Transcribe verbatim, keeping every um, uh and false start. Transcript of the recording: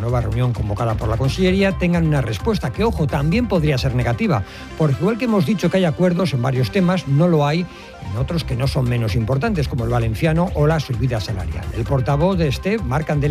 nueva reunión convocada por la Consellería, tengan una respuesta que, ojo, también podría ser negativa, porque igual que hemos dicho que hay acuerdos en varios temas, no lo hay en otros que no son menos importantes, como el valenciano o la subida salarial. El portavoz de este, Marc Candela,